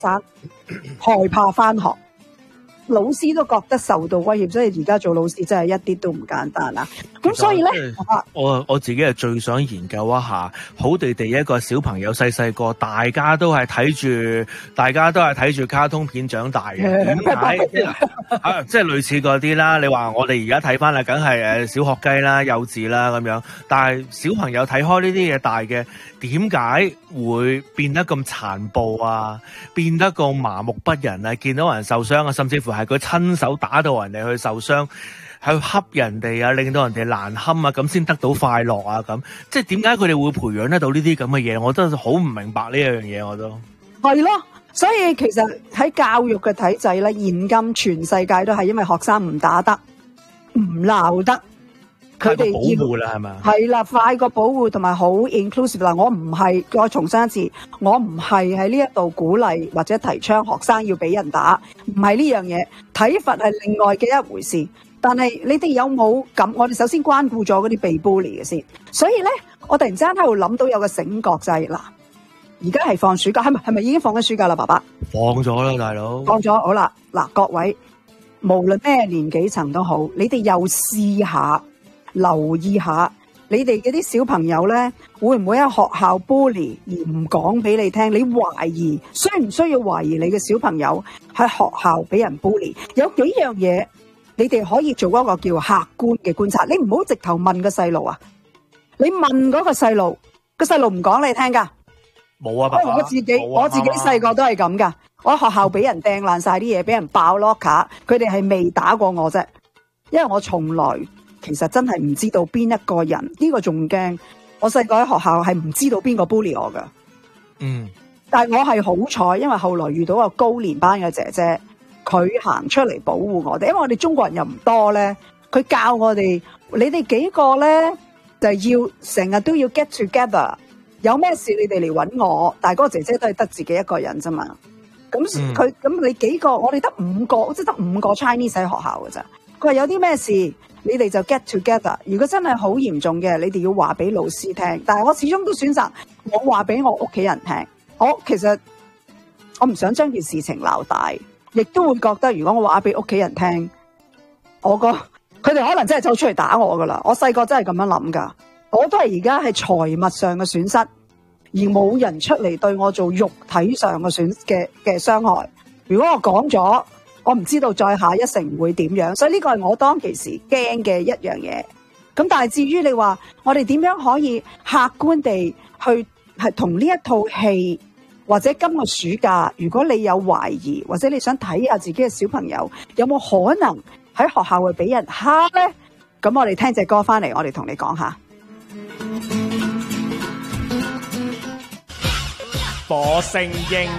生害怕返學。老師都覺得受到威脅，所以而家做老師真係一啲都唔簡單啦。咁所以咧， 我自己係最想研究一下，好地地一個小朋友細個，大家都係睇住卡通片長大嘅，點解即係類似嗰啲啦？你話我哋而家睇翻啦，梗係小學雞啦、幼稚啦咁樣，但係小朋友睇開呢啲嘢大嘅，點解會變得咁殘暴啊？變得咁麻木不仁啊？見到人受傷啊，甚至乎係佢親手打到人哋去受傷，去恰人哋啊，令到人哋難堪啊，咁先得到快樂啊，咁即係點解佢哋會培養得到呢啲咁嘅嘢？我真係好唔明白呢樣嘢，我都係咯。所以其實喺教育嘅體制咧，現今全世界都係因為學生唔打得、唔鬧得，佢哋保護啦，係咪？ 係啦，快過保護同埋好 inclusive 嗱。我唔係，再重申一次，我唔係喺呢一度鼓勵或者提倡學生要俾人打，唔係呢樣嘢。體罰係另外嘅一回事。但係你哋有冇咁？我哋首先關顧咗嗰啲被 bully 嘅先。所以咧，我突然之間喺度諗到有個醒覺就係嗱，而家係放暑假，係咪已經放緊暑假啦？爸爸放咗啦，大佬放咗好啦。嗱，各位無論咩年紀層都好，你哋又試下留意下，你哋嗰啲小朋友咧，會唔會喺學校 bully 而唔講俾你聽？你懷疑需唔需要懷疑你嘅小朋友喺學校俾人 bully？有幾樣嘢你哋可以做一個叫客觀嘅觀察。你唔好直頭問個細路啊，你問嗰個細路，個細路唔講你聽噶。 冇啊，爸爸。 我自己細個都係咁噶。我喺學校俾人掟爛晒啲嘢，俾人爆 locker，佢哋係未打過我啫，因為我從來其實真係唔知道邊一個人，呢個仲驚。我細個喺學校係唔知道邊個 bully 我噶。但係我係好彩，因為後來遇到個高年班嘅姐姐，佢行出嚟保護我哋，因為我哋中國人又唔多咧，佢教我哋，你哋幾個咧就要成日都要 get together， 有咩事你哋嚟搵我。但係嗰個姐姐都係得自己一個人啫嘛。咁你幾個，我哋得5個，即係得5個 Chinese 喺學校㗎咋。佢話有啲咩事，你哋就 get together。如果真係好嚴重嘅，你哋要話俾老師聽。但係我始終都選擇我話俾我屋企人聽。其實我唔想將件事情鬧大，亦都會覺得如果我話俾屋企人聽，佢哋可能真係走出嚟打我噶啦。我細個真係咁樣諗噶，我都係而家係財物上嘅損失，而冇人出嚟對我做肉體上嘅傷害。如果我講咗，我唔知道再下一城會點樣，所以呢個係我當其時驚嘅一樣嘢。咁但係至於你話我哋點樣可以客觀地去係同呢一套戲，或者今個暑假，如果你有懷疑，或者你想睇下自己嘅小朋友有冇可能喺學校會俾人蝦呢？咁我哋聽隻歌翻嚟，我哋同你講下。 火星英